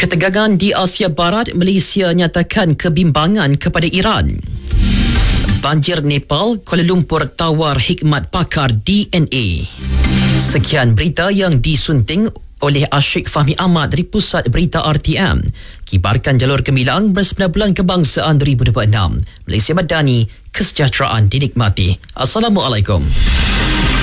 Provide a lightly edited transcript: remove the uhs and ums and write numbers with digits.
Ketegangan di Asia Barat, Malaysia nyatakan kebimbangan kepada Iran. Banjir Nepal, Kuala Lumpur tawar hikmat pakar DNA. Sekian berita yang disunting oleh Asyik Fahmi Ahmad dari Pusat Berita RTM. Kibarkan jalur gemilang ber-9 bulan kebangsaan 2026. Malaysia Madani, kesejahteraan dinikmati. Assalamualaikum.